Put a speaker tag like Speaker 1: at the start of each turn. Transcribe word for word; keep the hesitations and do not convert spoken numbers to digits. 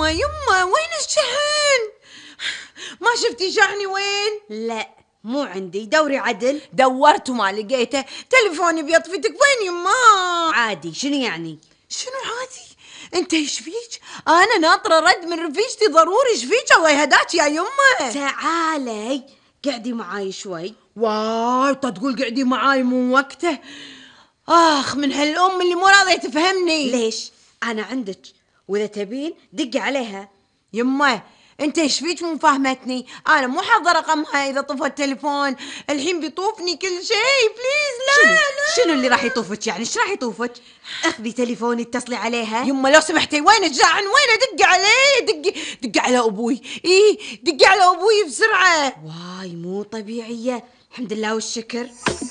Speaker 1: يما يما وين الشحن؟ ما شفتي شحني وين؟
Speaker 2: لا مو عندي، دوري عدل.
Speaker 1: دورت وما لقيته، تليفوني بيطفتك وين يما؟
Speaker 2: عادي، شنو يعني؟
Speaker 1: شنو عادي؟ انت ايش فيك؟ انا ناطره رد من رفيجتي ضروري، ايش فيك؟ الله يهداك يا يما.
Speaker 2: تعالي قعدي معاي شوي.
Speaker 1: واي تقول قعدي معاي مو وقته. اخ من هالام اللي مو راضيه تفهمني.
Speaker 2: ليش؟ انا عندك، واذا تبين دقي عليها.
Speaker 1: يما انت ايش فيك مو فاهمتني؟ انا مو حاضره رقمها، اذا طفى التليفون الحين بيطوفني كل شيء. بليز لا
Speaker 2: شنو؟
Speaker 1: لا
Speaker 2: شنو اللي راح يطوفك يعني؟ ايش راح يطوفك؟ اخذي تليفوني اتصلي عليها.
Speaker 1: يما لو سمحتي وين الجاعن؟ وين دقي عليه؟ دقي دقي على ابوي. ايه دقي على ابوي بسرعه.
Speaker 2: واي مو طبيعيه، الحمد لله والشكر.